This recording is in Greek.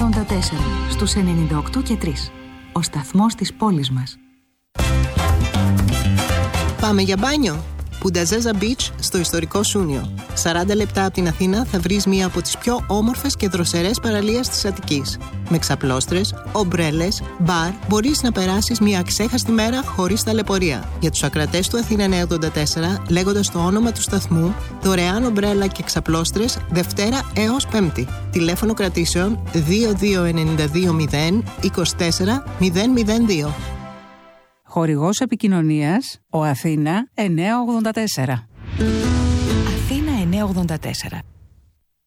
στους 98 και 3. Ο σταθμός της πόλης μας. Πάμε για μπάνιο! Πουνταζέζα Beach στο ιστορικό Σούνιο. 40 λεπτά από την Αθήνα θα βρεις μία από τις πιο όμορφες και δροσερές παραλίες της Αττικής. Με ξαπλώστρες, ομπρέλες, μπαρ, μπορείς να περάσεις μία αξέχαστη μέρα χωρίς ταλαιπωρία. Για τους ακρατές του Αθήνα 984, λέγοντας το όνομα του σταθμού, δωρεάν ομπρέλα και ξαπλώστρες Δευτέρα έως Πέμπτη. Τηλέφωνο κρατήσεων 22920 24 002. Χορηγός επικοινωνίας, ο Αθήνα 984. Αθήνα 984.